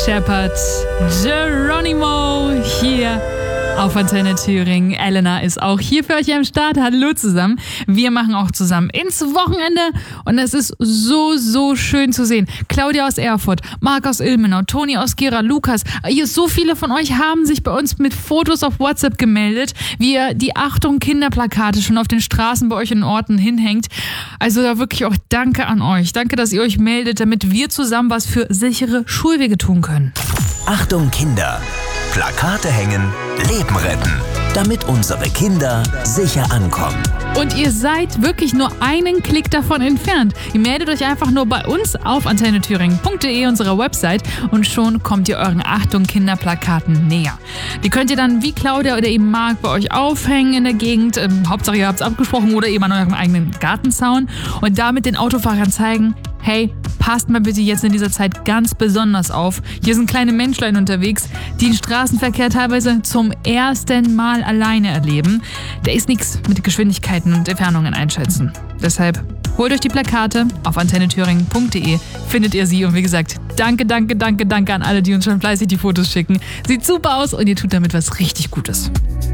Shepherd, Geronimo hier auf Antenne Thüringen. Elena ist auch hier für euch am Start. Hallo zusammen. Wir machen auch zusammen ins Wochenende und es ist so schön zu sehen. Claudia aus Erfurt, Marc aus Ilmenau, Toni aus Gera, Lukas. So viele von euch haben sich bei uns mit Fotos auf WhatsApp gemeldet, wie ihr die Achtung Kinderplakate schon auf den Straßen bei euch in Orten hinhängt. Also da wirklich auch danke an euch. Danke, dass ihr euch meldet, damit wir zusammen was für sichere Schulwege tun können. Achtung Kinder! Plakate hängen, Leben retten, damit unsere Kinder sicher ankommen. Und ihr seid wirklich nur einen Klick davon entfernt. Ihr meldet euch einfach nur bei uns auf antennethüringen.de, unserer Website, und schon kommt ihr euren Achtung Kinderplakaten näher. Die könnt ihr dann wie Claudia oder eben Marc bei euch aufhängen in der Gegend. Hauptsache ihr habt es abgesprochen oder eben an eurem eigenen Gartenzaun und damit den Autofahrern zeigen, hey, passt mal bitte jetzt in dieser Zeit ganz besonders auf. Hier sind kleine Menschlein unterwegs, die den Straßenverkehr teilweise zum ersten Mal alleine erleben. Da ist nichts mit Geschwindigkeiten und Entfernungen einschätzen. Deshalb holt euch die Plakate auf antennethüringen.de, findet ihr sie. Und wie gesagt, danke an alle, die uns schon fleißig die Fotos schicken. Sieht super aus und ihr tut damit was richtig Gutes.